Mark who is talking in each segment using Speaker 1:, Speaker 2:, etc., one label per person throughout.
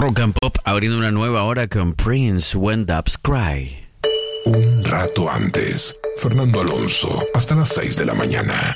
Speaker 1: Rock and Pop abriendo una nueva hora con Prince, When Doves Cry.
Speaker 2: Un rato antes, Fernando Alonso, hasta las 6 de la mañana.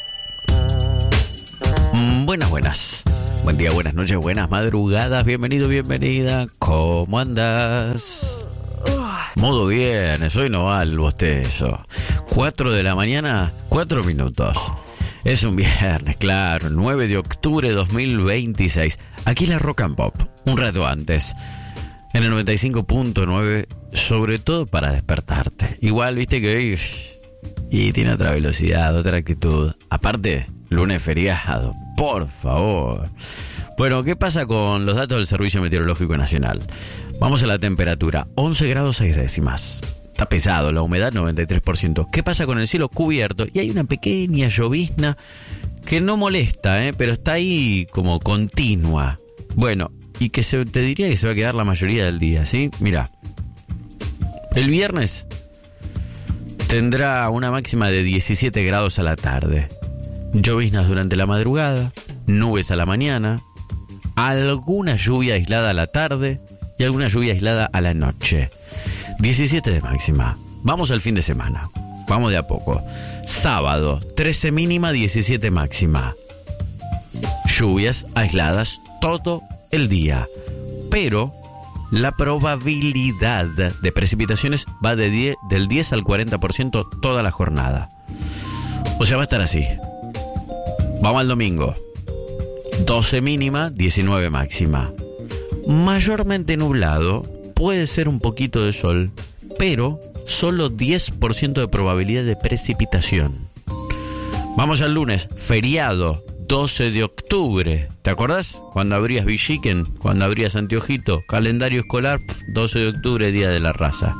Speaker 1: Buenas. Buen día, buenas noches, buenas madrugadas. Bienvenido, bienvenida. ¿Cómo andas? Modo viernes, hoy no va el bostezo. 4 de la mañana, 4 minutos. Es un viernes, claro, 9 de octubre de 2026. Aquí la Rock and Pop, un rato antes. En el 95.9, sobre todo para despertarte. Igual, viste que hoy y tiene otra velocidad, otra actitud. Aparte, lunes feriado, por favor. Bueno, ¿qué pasa con los datos del Servicio Meteorológico Nacional? Vamos a la temperatura, 11 grados 6 décimas. Está pesado, la humedad 93%. ¿Qué pasa con el cielo cubierto? Y hay una pequeña llovizna que no molesta, pero está ahí como continua. Bueno, y que te diría que se va a quedar la mayoría del día, ¿sí? Mira, el viernes tendrá una máxima de 17 grados a la tarde. Lloviznas durante la madrugada, nubes a la mañana, alguna lluvia aislada a la tarde y alguna lluvia aislada a la noche. 17 de máxima. Vamos al fin de semana. Vamos de a poco. Sábado, 13 mínima, 17 máxima. Lluvias aisladas todo el día. Pero la probabilidad de precipitaciones va del 10 al 40% toda la jornada. O sea, va a estar así. Vamos al domingo. 12 mínima, 19 máxima. Mayormente nublado. Puede ser un poquito de sol, pero solo 10% de probabilidad de precipitación. Vamos al lunes, feriado, 12 de octubre. ¿Te acordás? Cuando abrías Villiquen, cuando abrías Anteojito, calendario escolar, 12 de octubre, Día de la Raza.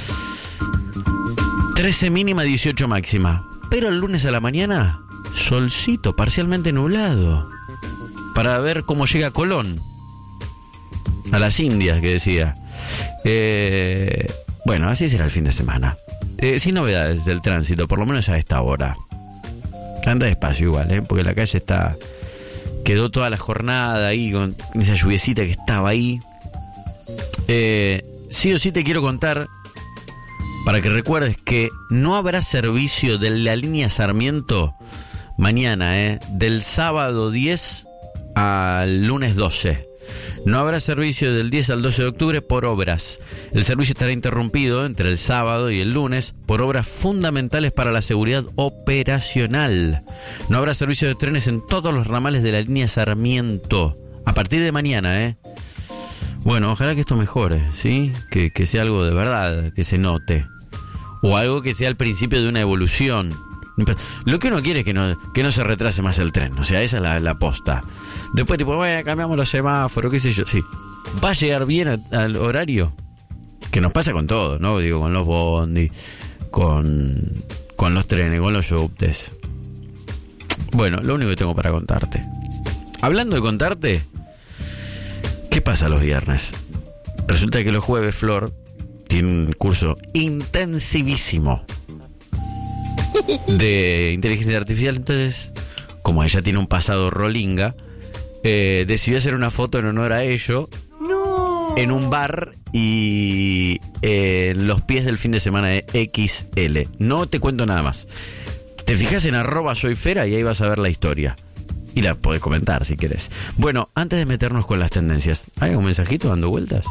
Speaker 1: 13 mínima, 18 máxima. Pero el lunes a la mañana, solcito, parcialmente nublado. Para ver cómo llega Colón. A las Indias, que decía. Bueno, así será el fin de semana. Sin novedades del tránsito, por lo menos a esta hora. Anda despacio igual, porque la calle quedó toda la jornada ahí con esa lluviecita que estaba ahí. Sí o sí te quiero contar, para que recuerdes que no habrá servicio de la línea Sarmiento mañana, del sábado 10 al lunes 12. No habrá servicio del 10 al 12 de octubre por obras. El servicio estará interrumpido entre el sábado y el lunes por obras fundamentales para la seguridad operacional. No habrá servicio de trenes en todos los ramales de la línea Sarmiento. A partir de mañana, Bueno, ojalá que esto mejore, ¿sí? Que sea algo de verdad, que se note. O algo que sea el principio de una evolución. Lo que uno quiere es que no se retrase más el tren. O sea, esa es la posta. Después, cambiamos los semáforos, qué sé yo. Sí. ¿Va a llegar bien al horario? Que nos pasa con todo, ¿no? Digo, con los bondi, con los trenes, con los subtes. Bueno, lo único que tengo para contarte. Hablando de contarte, ¿qué pasa los viernes? Resulta que los jueves Flor tiene un curso intensivísimo de inteligencia artificial. Entonces, como ella tiene un pasado rolinga, decidió hacer una foto en honor a ello. ¡No! En un bar y en los pies del fin de semana de XL. No te cuento nada más. Te fijas en @soyfera y ahí vas a ver la historia. Y la podés comentar si querés. Bueno, antes de meternos con las tendencias, ¿hay algún mensajito dando vueltas?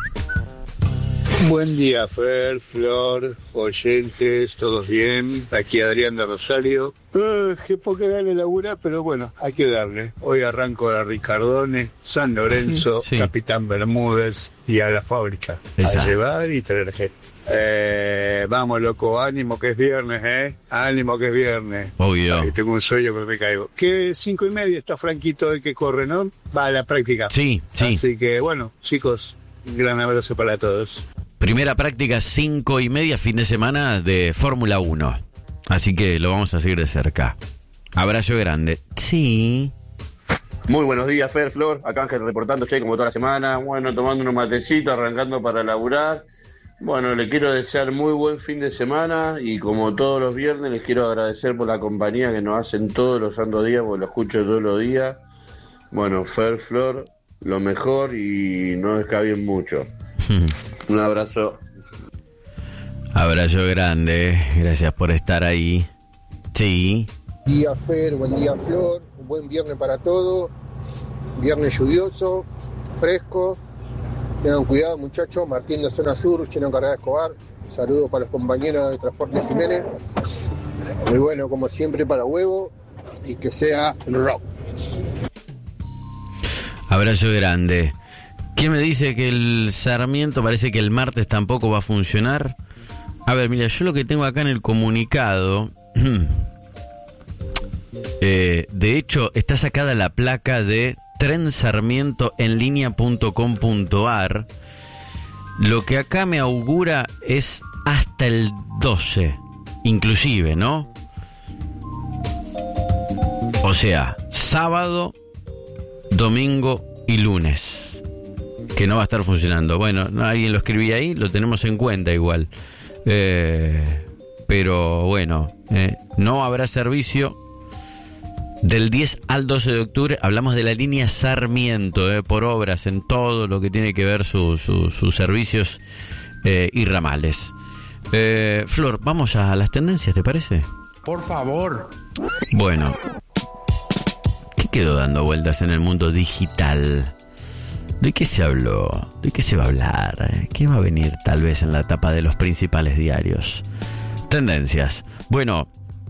Speaker 3: Buen día, Fer, Flor, oyentes, ¿todos bien? Aquí Adrián de Rosario. Qué poca gana de laburar, pero bueno, hay que darle. Hoy arranco a Ricardone, San Lorenzo,
Speaker 1: Sí.
Speaker 3: Capitán Bermúdez y a la fábrica.
Speaker 1: Esa.
Speaker 3: A llevar y traer gente. Vamos, loco, ánimo que es viernes, Ánimo que es viernes.
Speaker 1: Obvio.
Speaker 3: Ay, tengo un sueño que me caigo. Que 5:30 está Franquito hoy que corre, ¿no? Va a la práctica.
Speaker 1: Sí.
Speaker 3: Así que bueno, chicos, un gran abrazo para todos.
Speaker 1: Primera práctica 5:30, fin de semana de Fórmula 1. Así que lo vamos a seguir de cerca. Abrazo grande. Sí.
Speaker 4: Muy buenos días, Fer, Flor. Acá Ángel reportándose como toda la semana. Bueno, tomando unos matecitos, arrancando para laburar. Bueno, le quiero desear muy buen fin de semana y como todos los viernes les quiero agradecer por la compañía que nos hacen todos los santos días, porque lo escucho todos los días. Bueno, Fer, Flor, lo mejor y no descabien mucho. Un abrazo.
Speaker 1: Abrazo grande, gracias por estar ahí. Sí.
Speaker 5: Buen día, Fer, buen día, Flor, un buen viernes para todos, viernes lluvioso, fresco, tengan cuidado muchachos, Martín de Zona Sur, lleno cargada de Escobar, saludos para los compañeros de Transporte Jiménez, muy bueno como siempre para huevo y que sea rock.
Speaker 1: Abrazo grande. ¿Quién me dice que el Sarmiento parece que el martes tampoco va a funcionar? A ver, mira, yo lo que tengo acá en el comunicado, de hecho está sacada la placa de trensarmientoenlinea.com.ar. Lo que acá me augura es hasta el 12, inclusive, ¿no? O sea, sábado, domingo y lunes, que no va a estar funcionando. Bueno, alguien lo escribía ahí, lo tenemos en cuenta igual. Pero bueno, no habrá servicio del 10 al 12 de octubre. Hablamos de la línea Sarmiento, por obras en todo lo que tiene que ver sus servicios y ramales. Flor, vamos a las tendencias, ¿te parece?
Speaker 6: Por favor.
Speaker 1: Bueno, ¿qué quedó dando vueltas en el mundo digital? ¿De qué se habló? ¿De qué se va a hablar? ¿Qué va a venir tal vez en la tapa de los principales diarios? Tendencias. Bueno,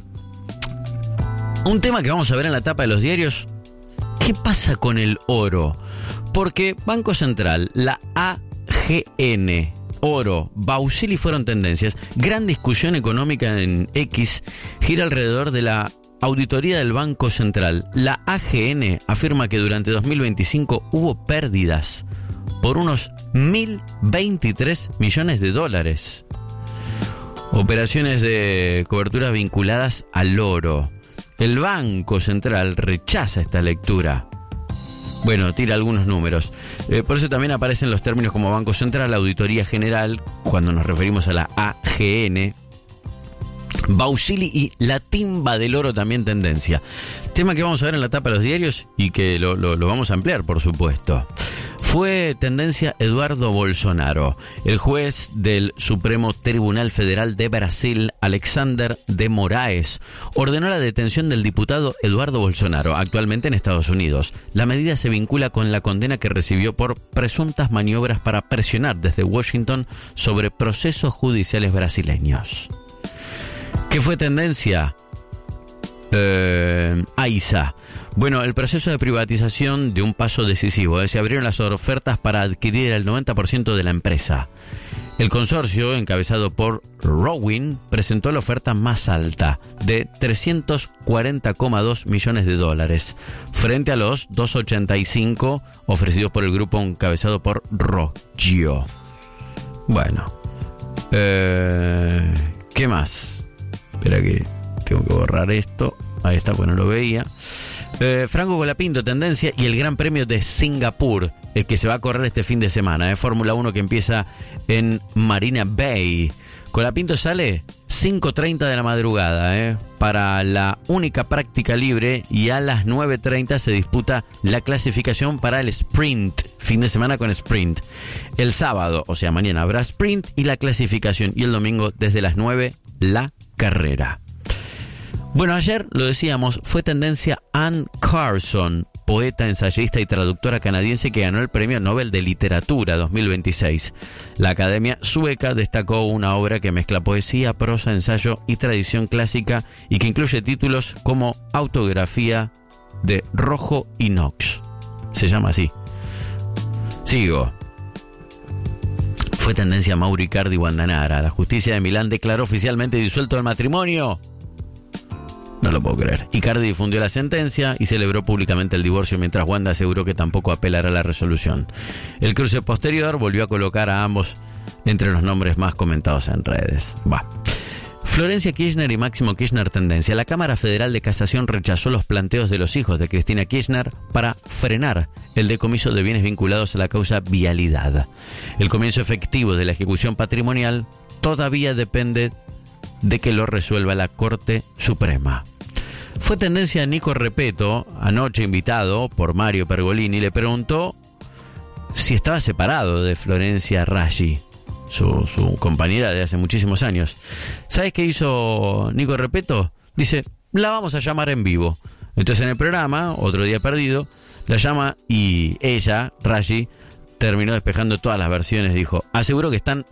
Speaker 1: un tema que vamos a ver en la tapa de los diarios. ¿Qué pasa con el oro? Porque Banco Central, la AGN, oro, Bausili fueron tendencias. Gran discusión económica en X gira alrededor de la auditoría del Banco Central. La AGN afirma que durante 2025 hubo pérdidas por unos 1.023 millones de dólares. Operaciones de cobertura vinculadas al oro. El Banco Central rechaza esta lectura. Bueno, tira algunos números. Por eso también aparecen los términos como Banco Central, Auditoría General, cuando nos referimos a la AGN, Bausili y la timba del oro también tendencia. Tema que vamos a ver en la tapa de los diarios y que lo vamos a ampliar, por supuesto. Fue tendencia Eduardo Bolsonaro. El juez del Supremo Tribunal Federal de Brasil, Alexander de Moraes, ordenó la detención del diputado Eduardo Bolsonaro, actualmente en Estados Unidos. La medida se vincula con la condena que recibió por presuntas maniobras para presionar desde Washington sobre procesos judiciales brasileños. ¿Qué fue tendencia? AISA. Bueno, el proceso de privatización de un paso decisivo. Se abrieron las ofertas para adquirir el 90% de la empresa. El consorcio, encabezado por Rowing, presentó la oferta más alta, de 340,2 millones de dólares, frente a los 285 ofrecidos por el grupo encabezado por Roggio. Bueno, ¿qué más? Espera que tengo que borrar esto. Ahí está, bueno, lo veía. Franco Colapinto, tendencia, y el Gran Premio de Singapur, el que se va a correr este fin de semana. Fórmula 1 que empieza en Marina Bay. Colapinto sale 5:30 de la madrugada para la única práctica libre, y a las 9:30 se disputa la clasificación para el sprint. Fin de semana con sprint. El sábado, o sea mañana, habrá sprint y la clasificación, y el domingo desde las 9 la carrera. Bueno, ayer, lo decíamos, fue tendencia Anne Carson, poeta, ensayista y traductora canadiense que ganó el Premio Nobel de Literatura 2026. La Academia Sueca destacó una obra que mezcla poesía, prosa, ensayo y tradición clásica, y que incluye títulos como Autografía de Rojo Inox. Se llama así. Sigo. Fue tendencia Mauro Icardi Guandanara. La justicia de Milán declaró oficialmente disuelto el matrimonio. No lo puedo creer. Icardi difundió la sentencia y celebró públicamente el divorcio, mientras Wanda aseguró que tampoco apelará a la resolución. El cruce posterior volvió a colocar a ambos entre los nombres más comentados en redes. Florencia Kirchner y Máximo Kirchner tendencia. La Cámara Federal de Casación rechazó los planteos de los hijos de Cristina Kirchner para frenar el decomiso de bienes vinculados a la causa vialidad. El comienzo efectivo de la ejecución patrimonial todavía depende de que lo resuelva la Corte Suprema. Fue tendencia Nico Repetto, anoche invitado por Mario Pergolini, le preguntó si estaba separado de Florencia Raggi, su compañera de hace muchísimos años. ¿Sabes qué hizo Nico Repetto? Dice, la vamos a llamar en vivo. Entonces en el programa, Otro Día Perdido, la llama y ella, Raggi, terminó despejando todas las versiones. Dijo, aseguro que están